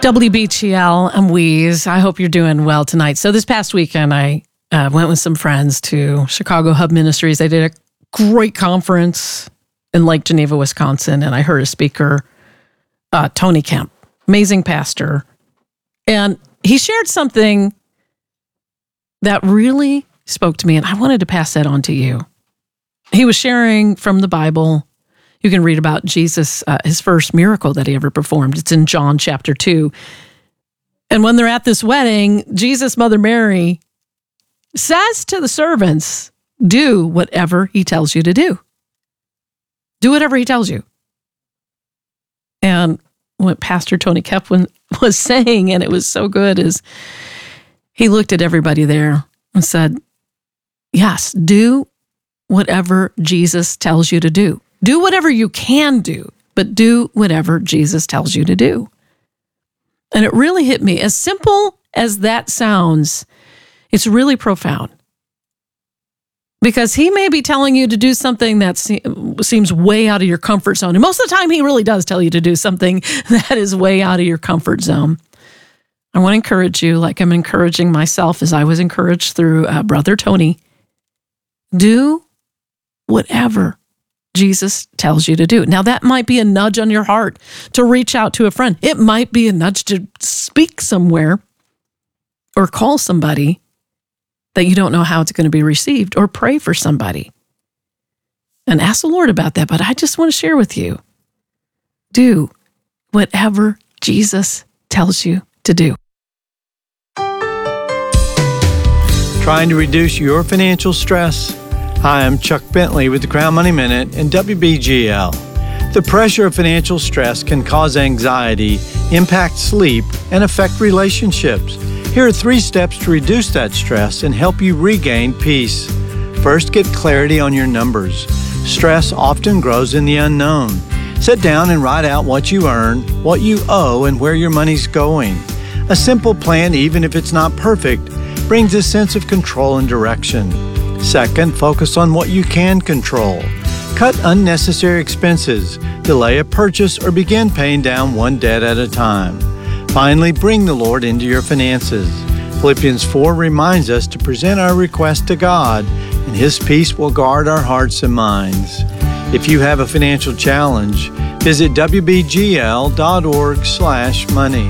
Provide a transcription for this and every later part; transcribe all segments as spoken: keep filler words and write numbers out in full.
W B G L, I'm Weeze. I hope you're doing well tonight. So this past weekend, I uh, went with some friends to Chicago Hub Ministries. They did a great conference in Lake Geneva, Wisconsin, and I heard a speaker, uh, Tony Kemp, amazing pastor. And he shared something that really spoke to me, and I wanted to pass that on to you. He was sharing from the Bible. You can read about Jesus, uh, his first miracle that he ever performed. It's in John chapter two. And when they're at this wedding, Jesus' mother Mary says to the servants, do whatever he tells you to do. Do whatever he tells you. And what Pastor Tony Kemp was saying, and it was so good, is he looked at everybody there and said, yes, do whatever Jesus tells you to do. Do whatever you can do, but do whatever Jesus tells you to do. And it really hit me. As simple as that sounds, it's really profound. Because he may be telling you to do something that se- seems way out of your comfort zone. And most of the time, he really does tell you to do something that is way out of your comfort zone. I want to encourage you, like I'm encouraging myself as I was encouraged through uh, Brother Tony. Do whatever Jesus tells you to do. Now, that might be a nudge on your heart to reach out to a friend. It might be a nudge to speak somewhere or call somebody that you don't know how it's going to be received, or pray for somebody and ask the Lord about that. But I just want to share with you, do whatever Jesus tells you to do. Trying to reduce your financial stress? Hi, I'm Chuck Bentley with the Crown Money Minute and W B G L. The pressure of financial stress can cause anxiety, impact sleep, and affect relationships. Here are three steps to reduce that stress and help you regain peace. First, get clarity on your numbers. Stress often grows in the unknown. Sit down and write out what you earn, what you owe, and where your money's going. A simple plan, even if it's not perfect, brings a sense of control and direction. Second, focus on what you can control. Cut unnecessary expenses, delay a purchase, or begin paying down one debt at a time. Finally, bring the Lord into your finances. Philippians four reminds us to present our request to God, and His peace will guard our hearts and minds. If you have a financial challenge, visit w b g l dot org slash money.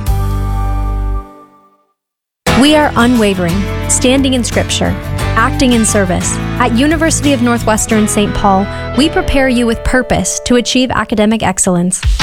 We are unwavering, standing in Scripture, acting in service. At University of Northwestern Saint Paul, we prepare you with purpose to achieve academic excellence.